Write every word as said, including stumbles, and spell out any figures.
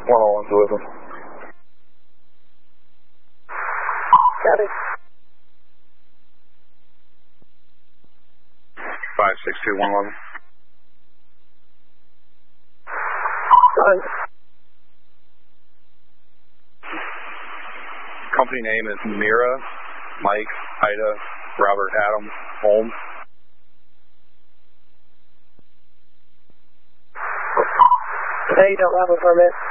one-on-one's with him. Copy. five six two one eleven. Fine. Company name is Mira, Mike, Ida, Robert, Adam, Holmes. No, you don't have a permit.